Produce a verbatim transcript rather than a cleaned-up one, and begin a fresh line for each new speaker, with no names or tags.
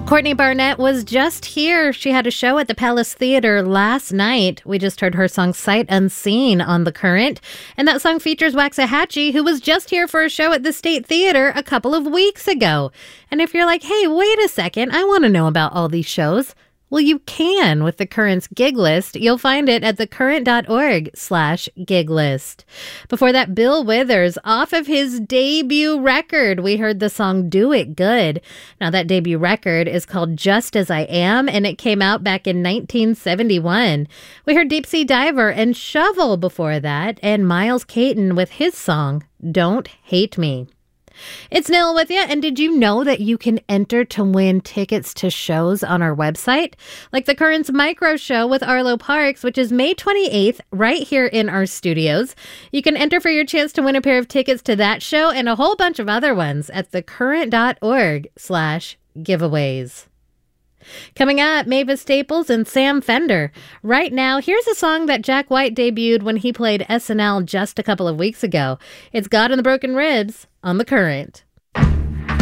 Courtney Barnett was just here. She had a show at the Palace Theater last night. We just heard her song Sight Unseen on The Current. And that song features Waxahachie, who was just here for a show at the State Theater a couple of weeks ago. And if you're like, hey, wait a second, I want to know about all these shows. Well, you can with The Current's gig list. You'll find it at thecurrent.org slash gig list. Before that, Bill Withers, off of his debut record, we heard the song Do It Good. Now, that debut record is called Just As I Am, and it came out back in nineteen seventy-one. We heard Deep Sea Diver and Shovel before that, and Miles Caton with his song, Don't Hate Me. It's Nil with you, and did you know that you can enter to win tickets to shows on our website? Like the Current's Micro Show with Arlo Parks, which is May twenty-eighth, right here in our studios. You can enter for your chance to win a pair of tickets to that show and a whole bunch of other ones at thecurrent.org slash giveaways. Coming up, Mavis Staples and Sam Fender. Right now, here's a song that Jack White debuted when he played S N L just a couple of weeks ago. It's God and the Broken Ribs on The Current.